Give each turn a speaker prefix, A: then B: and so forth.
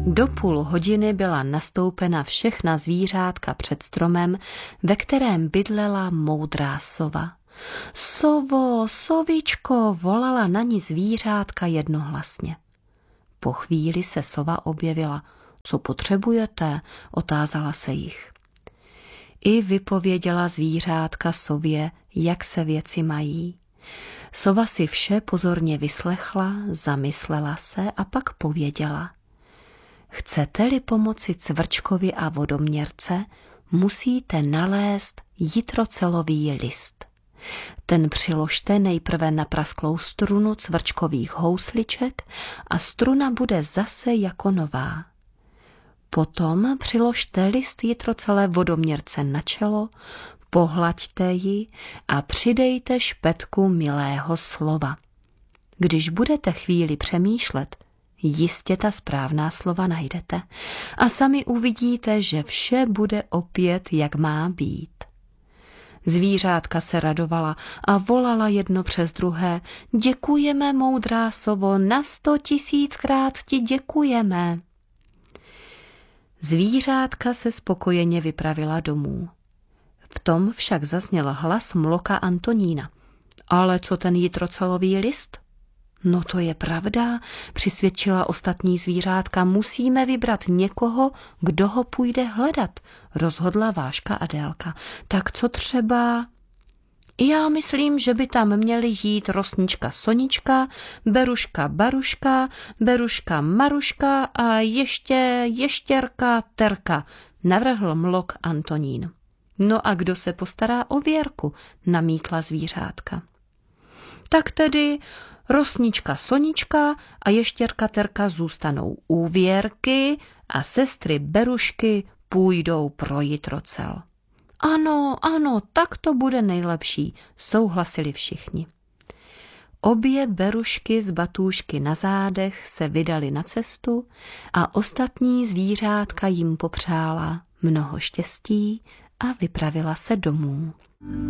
A: Do půl hodiny byla nastoupena všechna zvířátka před stromem, ve kterém bydlela moudrá sova. Sovo, sovičko, volala na ní zvířátka jednohlasně. Po chvíli se sova objevila. Co potřebujete? Otázala se jich. I vypověděla zvířátka sově, jak se věci mají. Sova si vše pozorně vyslechla, zamyslela se a pak pověděla. Chcete-li pomoci cvrčkovi a vodoměrce, musíte nalézt jitrocelový list. Ten přiložte nejprve na prasklou strunu cvrčkových housliček a struna bude zase jako nová. Potom přiložte list jitrocelé vodoměrce na čelo, pohlaďte ji a přidejte špetku milého slova. Když budete chvíli přemýšlet, jistě ta správná slova najdete a sami uvidíte, že vše bude opět, jak má být. Zvířátka se radovala a volala jedno přes druhé. Děkujeme, moudrá sovo, na 100 000krát ti děkujeme. Zvířátka se spokojeně vypravila domů. V tom však zazněl hlas mloka Antonína. Ale co ten jitrocelový list? No to je pravda, přisvědčila ostatní zvířátka, musíme vybrat někoho, kdo ho půjde hledat, rozhodla Váška Adélka. Tak co třeba? Já myslím, že by tam měly jít Rosnička Sonička, Beruška Baruška, Beruška Maruška a ještě Ještěrka Terka, navrhl mlok Antonín. No a kdo se postará o Věrku, namítla zvířátka. Tak tedy Rosnička Sonička a Ještěrka Terka zůstanou u Věrky a sestry Berušky půjdou pro jitrocel. Ano, tak to bude nejlepší, souhlasili všichni. Obě Berušky z batůžky na zádech se vydali na cestu a ostatní zvířátka jim popřála mnoho štěstí a vypravila se domů.